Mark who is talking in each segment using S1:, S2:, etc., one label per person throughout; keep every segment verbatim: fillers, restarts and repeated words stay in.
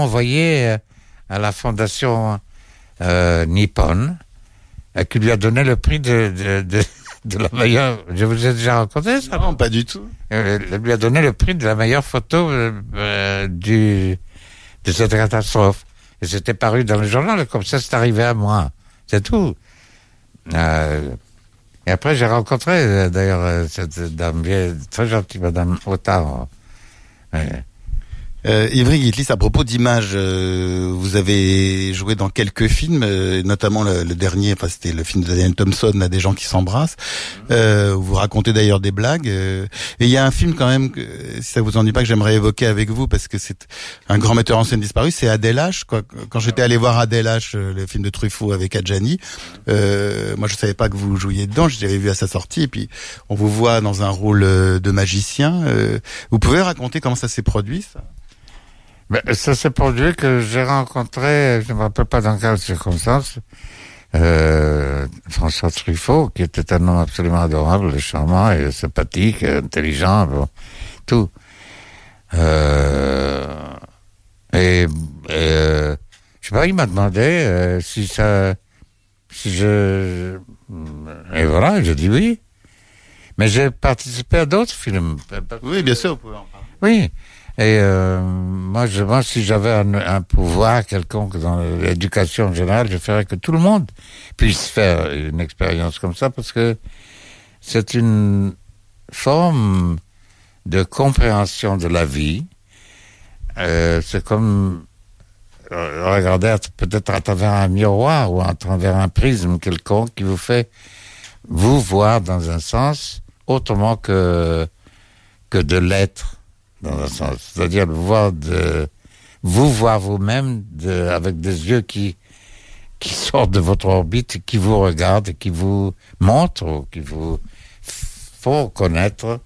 S1: envoyé à la fondation euh, Nippon, euh, qui lui a donné le prix de, de, de, de la meilleure... Je vous ai déjà raconté ça?
S2: Non, pas du tout.
S1: Euh, elle lui a donné le prix de la meilleure photo euh, euh, du, de cette catastrophe. Et c'était paru dans le journal, comme ça c'est arrivé à moi. C'est tout. Euh, et après j'ai rencontré euh, d'ailleurs euh, cette dame vieille, très gentille madame Otard. Euh,
S2: Euh, Ivry Guitlis, à propos d'images, euh, vous avez joué dans quelques films, euh, notamment le, le dernier, enfin c'était le film de Daniel Thompson, là, des gens qui s'embrassent. Euh, vous racontez d'ailleurs des blagues. Euh, et il y a un film quand même, que, si ça vous ennuie pas, que j'aimerais évoquer avec vous, parce que c'est un grand metteur en scène disparu, c'est Adèle H. Quoi. Quand j'étais allé voir Adèle H, le film de Truffaut avec Adjani, euh, moi je savais pas que vous jouiez dedans, je l'avais vu à sa sortie, et puis on vous voit dans un rôle de magicien. Euh, vous pouvez raconter comment ça s'est produit, ça?
S1: Mais ça s'est produit que j'ai rencontré, je ne me rappelle pas dans quelles circonstances, euh, François Truffaut, qui était un homme absolument adorable, charmant et sympathique, intelligent, bon, tout. Euh, et, et euh, je sais pas, il m'a demandé euh, si ça, si je, et voilà, j'ai dit oui. Mais j'ai participé à d'autres films.
S2: Oui, bien sûr, vous pouvez en parler.
S1: Oui. Et euh, moi, je pense si j'avais un, un pouvoir quelconque dans l'éducation générale, je ferais que tout le monde puisse faire une expérience comme ça, parce que c'est une forme de compréhension de la vie. Euh, c'est comme euh, regarder peut-être à travers un miroir ou à travers un prisme quelconque qui vous fait vous voir dans un sens autrement que que de l'être. Dans un sens, c'est-à-dire de voir de vous voir vous-même de, avec des yeux qui qui sortent de votre orbite, qui vous regardent, qui vous montrent, qui vous font connaître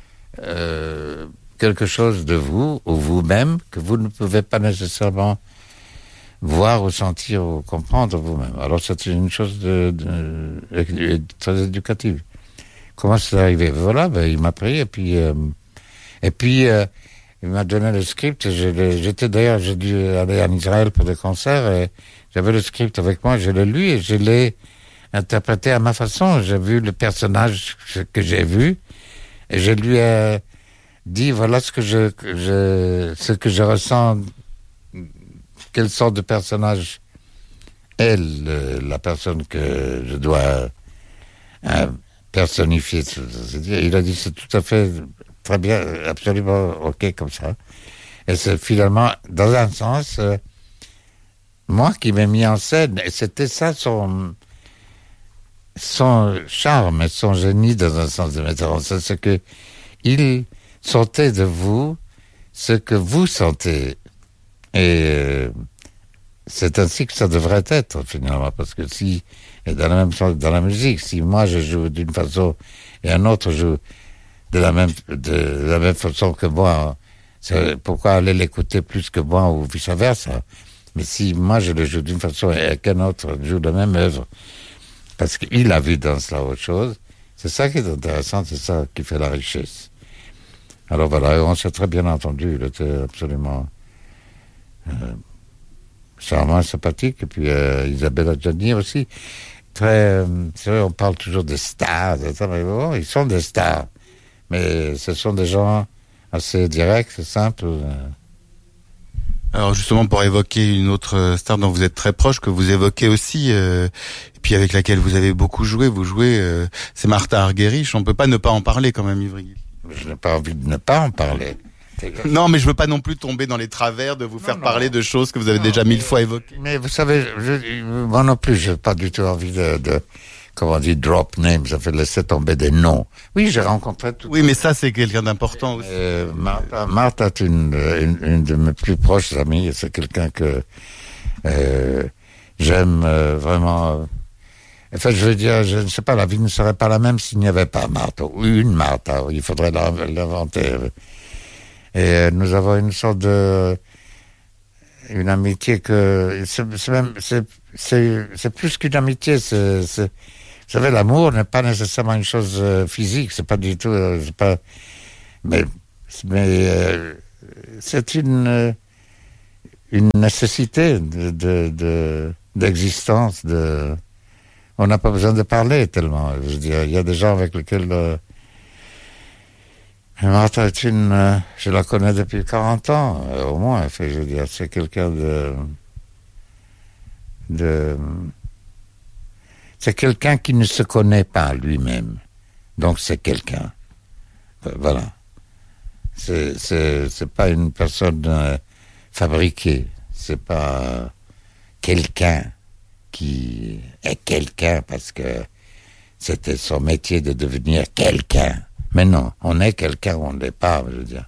S1: euh, quelque chose de vous ou vous-même que vous ne pouvez pas nécessairement voir ou sentir ou comprendre vous-même. Alors c'est une chose de, de, de très éducative. Comment c'est arrivé? Voilà, ben, il m'a pris et puis euh, Et puis, euh, il m'a donné le script. Je j'étais d'ailleurs, j'ai dû aller en Israël pour des concerts et j'avais le script avec moi. Je l'ai lu et je l'ai interprété à ma façon. J'ai vu le personnage que j'ai vu et je lui ai dit voilà ce que je, que je ce que je ressens. Quelle sorte de personnage est le, la personne que je dois euh, personnifier. Il a dit c'est tout à fait très bien, absolument ok comme ça. Et c'est finalement, dans un sens, euh, moi qui m'ai mis en scène, et c'était ça son, son charme et son génie dans un sens de metteur en scène, c'est que il sentait de vous ce que vous sentez. Et euh, c'est ainsi que ça devrait être finalement, parce que si, et dans la même sens, dans la musique, si moi je joue d'une façon et un autre joue de la même de la même façon que moi, c'est pourquoi aller l'écouter plus que moi ou vice versa. Mais si moi je le joue d'une façon et qu'un autre joue la même œuvre, parce qu'il a vu dans cela autre chose, c'est ça qui est intéressant, c'est ça qui fait la richesse. Alors voilà, on s'est très bien entendu, il était absolument euh, charmant, sympathique, et puis euh, Isabelle Adjani aussi, très, euh, c'est vrai, on parle toujours des stars, de ça, mais bon, ils sont des stars, mais ce sont des gens assez directs, simples.
S2: Alors justement, pour évoquer une autre star dont vous êtes très proche, que vous évoquez aussi, euh, et puis avec laquelle vous avez beaucoup joué, vous jouez, euh, c'est Martha Argerich. On peut pas ne pas en parler quand même, Ivry.
S1: Je n'ai pas envie de ne pas en parler.
S2: Non, mais je veux pas non plus tomber dans les travers de vous non, faire non. parler de choses que vous avez non, déjà mille fois évoquées.
S1: Mais vous savez, je, moi non plus, j'ai pas du tout envie de, de comment on dit, drop names, ça fait laisser tomber des noms. Oui, j'ai rencontré tout.
S2: Oui, mais ça, c'est quelqu'un d'important aussi.
S1: Euh, Martha, Martha est une, une, une de mes plus proches amies. C'est quelqu'un que euh, j'aime euh, vraiment. En fait, je veux dire, je ne sais pas, la vie ne serait pas la même s'il n'y avait pas Martha, ou une Martha. Il faudrait l'inventer. Et euh, nous avons une sorte de, une amitié que, c'est, c'est même, c'est, c'est, c'est plus qu'une amitié, c'est, c'est, vous savez, l'amour n'est pas nécessairement une chose euh, physique, c'est pas du tout, euh, c'est pas, mais, mais, euh, c'est une, euh, une nécessité de, de, de, d'existence. De... On n'a pas besoin de parler tellement. Je veux dire, il y a des gens avec lesquels... Euh... Martha est une... Euh, je la connais depuis quarante ans, euh, au moins. Fait, je veux dire, c'est quelqu'un de... de... C'est quelqu'un qui ne se connaît pas lui-même. Donc c'est quelqu'un. Voilà. C'est, c'est, c'est pas une personne euh, fabriquée. C'est pas quelqu'un qui est quelqu'un parce que c'était son métier de devenir quelqu'un. Mais non, on est quelqu'un, on ne l'est pas, je veux dire.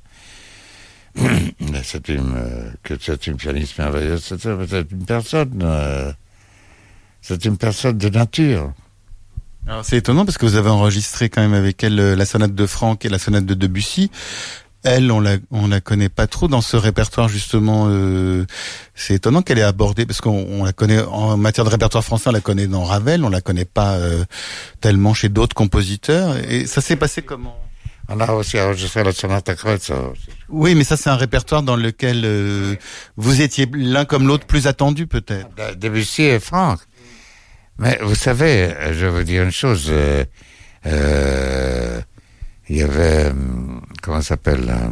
S1: C'est une, euh, que c'est une pianiste merveilleuse, c'est, c'est une personne, euh, c'est une personne de nature.
S2: Alors c'est étonnant parce que vous avez enregistré quand même avec elle la sonate de Franck et la sonate de Debussy. Elle, on la, on la connaît pas trop dans ce répertoire justement. Euh, c'est étonnant qu'elle ait abordé parce qu'on on la connaît en matière de répertoire français, on la connaît dans Ravel, on la connaît pas euh, tellement chez d'autres compositeurs. Et ça s'est passé comment?
S1: On a aussi enregistré la sonate à Kreutz.
S2: Oui, mais ça c'est un répertoire dans lequel euh, vous étiez l'un comme l'autre plus attendu peut-être.
S1: Debussy et Franck. Mais vous savez, je veux dire une chose. Euh, euh, il y avait, comment ça s'appelle, euh,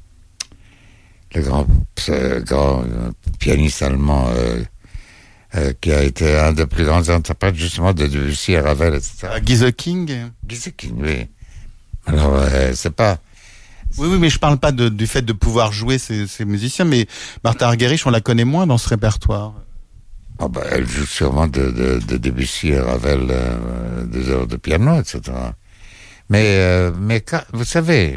S1: le grand, euh, grand pianiste allemand euh, euh, qui a été un des plus grands interprètes justement de Debussy et Ravel, et cetera.
S2: Guy King.
S1: Guy King, oui. Alors, euh, c'est pas...
S2: Oui, oui, mais je parle pas de, du fait de pouvoir jouer ces, ces musiciens, mais Martha Argerich, on la connaît moins dans ce répertoire.
S1: Oh ben, elle joue sûrement de, de, de Debussy et Ravel euh, des heures de piano, et cetera. Mais, euh, mais quand, vous savez,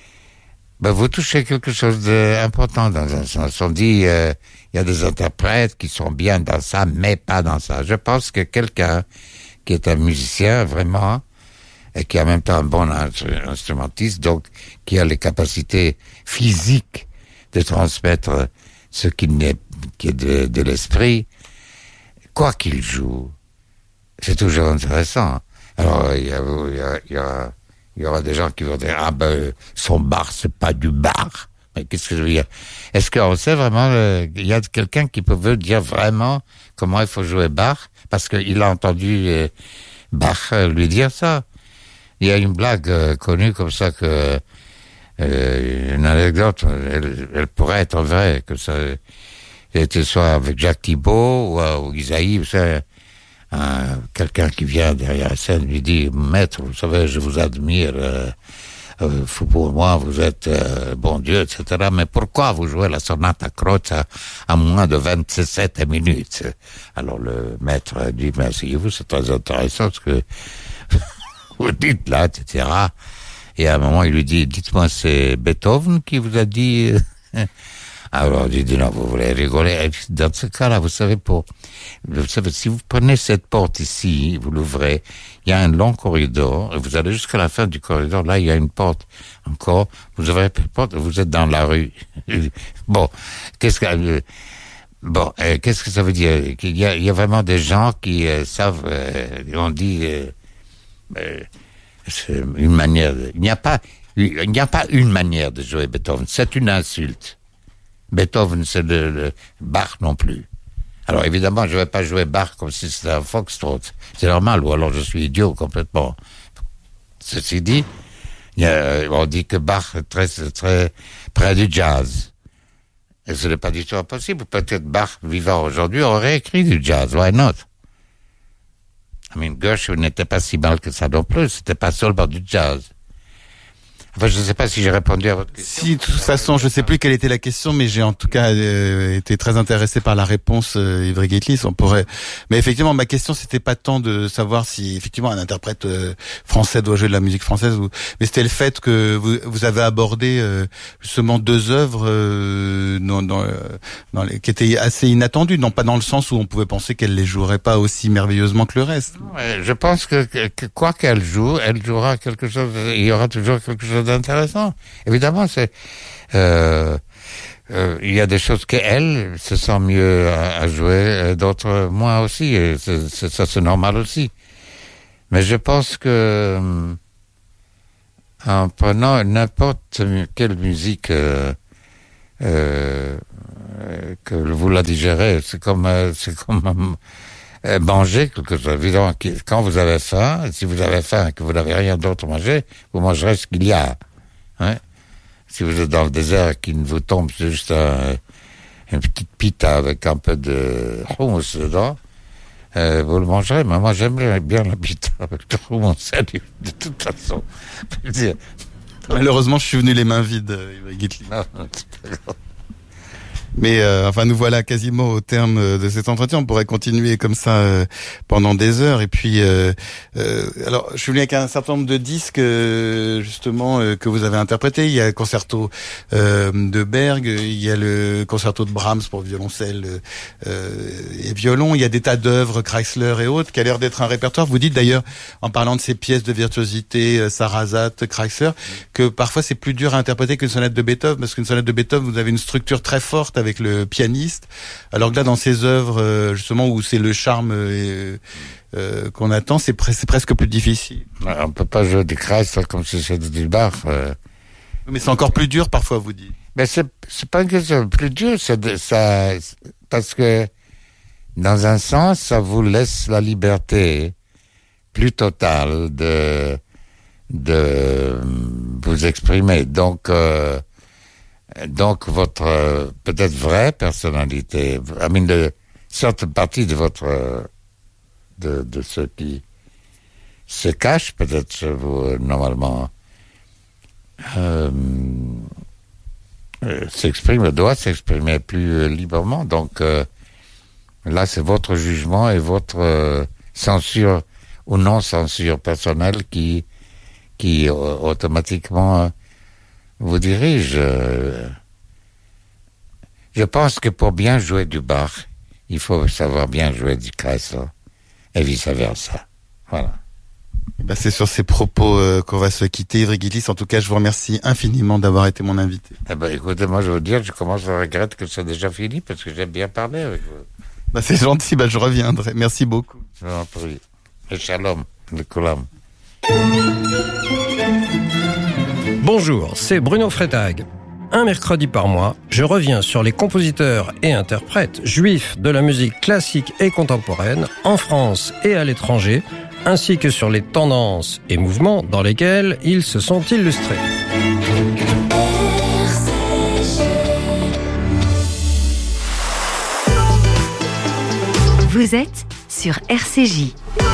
S1: ben vous touchez quelque chose d'important dans un sens. On dit, euh, il y a des interprètes qui sont bien dans ça, mais pas dans ça. Je pense que quelqu'un qui est un musicien, vraiment, et qui est en même temps un bon instrumentiste, donc qui a les capacités physiques de transmettre ce qui, n'est, qui est de, de l'esprit, quoi qu'il joue, c'est toujours intéressant. Alors, il y, a, il, y a, il, y a, il y aura des gens qui vont dire « Ah ben, son bar, c'est pas du bar ». Mais qu'est-ce que je veux dire? Est-ce qu'on sait vraiment, euh, il y a quelqu'un qui peut dire vraiment comment il faut jouer Bach? Parce qu'il a entendu euh, Bach lui dire ça. Il y a une blague euh, connue comme ça que... Euh, une anecdote, elle, elle pourrait être vraie, que ça... C'était soit avec Jacques Thibault ou, ou Isaïe, vous savez, un, quelqu'un qui vient derrière la scène lui dit « Maître, vous savez, je vous admire, euh, euh, pour moi, vous êtes euh, bon Dieu, et cetera. Mais pourquoi vous jouez la sonate à Kreutz à, à moins de vingt-sept minutes ?» Alors le maître dit « Mais asseyez-vous, c'est très intéressant ce que vous dites là, et cetera » Et à un moment, il lui dit « Dites-moi, c'est Beethoven qui vous a dit... » Alors, il dit, non, vous voulez rigoler. Dans ce cas-là, vous savez, pour, vous savez, si vous prenez cette porte ici, vous l'ouvrez, il y a un long corridor, et vous allez jusqu'à la fin du corridor, là, il y a une porte encore, vous ouvrez la porte, vous êtes dans la rue. Bon, qu'est-ce que, bon, euh, qu'est-ce que ça veut dire? Qu'il y a, il y a vraiment des gens qui euh, savent, euh, on dit, euh, euh, c'est une manière, de, il n'y a pas, il n'y a pas une manière de jouer Beethoven, c'est une insulte. Beethoven, c'est le, le Bach non plus. Alors évidemment, je vais pas jouer Bach comme si c'était un foxtrot. C'est normal, ou alors je suis idiot complètement. Ceci dit, il y a, on dit que Bach est très, très près du jazz. Et ce n'est pas du tout impossible. Peut-être Bach, vivant aujourd'hui, aurait écrit du jazz. Why not? I mean, Gershwin n'était pas si mal que ça non plus. C'était pas seulement du jazz. Enfin, je ne sais pas si j'ai répondu à votre question.
S2: Si, de toute façon, je ne sais plus quelle était la question, mais j'ai en tout cas euh, été très intéressé par la réponse, euh, Ivry Guitlis. On pourrait, mais effectivement, ma question c'était pas tant de savoir si effectivement un interprète euh, français doit jouer de la musique française, ou... mais c'était le fait que vous, vous avez abordé euh, justement deux œuvres euh, dans, dans, dans les, qui étaient assez inattendues, non pas dans le sens où on pouvait penser qu'elle les jouerait pas aussi merveilleusement que le reste.
S1: Ouais, je pense que, que, que quoi qu'elle joue, elle jouera quelque chose. Il y aura toujours quelque chose d'intéressant. Évidemment, c'est euh, euh, il y a des choses qu'elle se sent mieux à, à jouer, d'autres moins aussi. Et c'est, c'est, ça, c'est normal aussi. Mais je pense que en prenant n'importe quelle musique, euh, euh, euh, que vous la digérez. C'est comme, euh, c'est comme euh, manger quelque chose. Évidemment, quand vous avez faim, si vous avez faim et que vous n'avez rien d'autre à manger, vous mangerez ce qu'il y a. Hein? Si vous êtes dans le désert et qu'il ne vous tombe juste un, une petite pita avec un peu de hummus dedans, euh, vous le mangerez. Mais moi, j'aime bien la pita avec le hummus, de toute façon. Je veux dire,
S2: malheureusement, je suis venu les mains vides, Ivry Guitry.
S1: non, c'est pas grave.
S2: Mais euh, enfin, nous voilà quasiment au terme de cet entretien. On pourrait continuer comme ça euh, pendant des heures. Et puis, euh, euh, alors, je suis venu avec un certain nombre de disques euh, justement euh, que vous avez interprétés. Il y a le concerto euh, de Berg, il y a le concerto de Brahms pour violoncelle euh, et violon. Il y a des tas d'œuvres, Chrysler et autres, qui a l'air d'être un répertoire. Vous dites d'ailleurs, en parlant de ces pièces de virtuosité, euh, Sarrazate, Chrysler, que parfois c'est plus dur à interpréter qu'une sonate de Beethoven, parce qu'une sonate de Beethoven, vous avez une structure très forte avec le pianiste, alors que là dans ces œuvres justement où c'est le charme euh, euh, qu'on attend, c'est, pre- c'est presque plus difficile.
S1: On peut pas jouer du Chrysler comme si c'était du Bach. Euh.
S2: Mais c'est encore plus dur parfois, vous dites.
S1: Mais c'est c'est pas une question de plus dur, c'est de, ça parce que dans un sens ça vous laisse la liberté plus totale de de vous exprimer. Donc euh, Donc votre euh, peut-être vraie personnalité, I mean, de certaines parties de votre euh, de de ce qui se cache peut-être chez vous euh, normalement euh, euh, s'exprime, doit s'exprimer plus euh, librement. Donc euh, là c'est votre jugement et votre euh, censure ou non censure personnelle qui qui euh, automatiquement euh, vous dirige. Euh, je pense que pour bien jouer du Bach, il faut savoir bien jouer du Chrysler et vice-versa. Voilà.
S2: Et ben c'est sur ces propos euh, qu'on va se quitter, Ivry Guitry. En tout cas, je vous remercie infiniment d'avoir été mon invité.
S1: Eh ben, écoutez, moi, je veux dire, je commence à regretter que c'est déjà fini parce que j'aime bien parler avec vous.
S2: Ben, c'est gentil, ben, je reviendrai. Merci beaucoup.
S1: Je vous en prie. Et shalom, le kolam.
S3: Bonjour, c'est Bruno Freitag. Un mercredi par mois, je reviens sur les compositeurs et interprètes juifs de la musique classique et contemporaine en France et à l'étranger, ainsi que sur les tendances et mouvements dans lesquels ils se sont illustrés.
S4: Vous êtes sur R C J.